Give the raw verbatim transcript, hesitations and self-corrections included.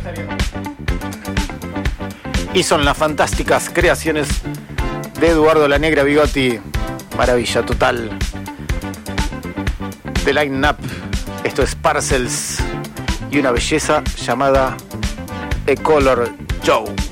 Y son las fantásticas creaciones de Eduardo La Negra Bigotti. Maravilla total de line-up. Esto es Parcels y una belleza llamada A Color Joe.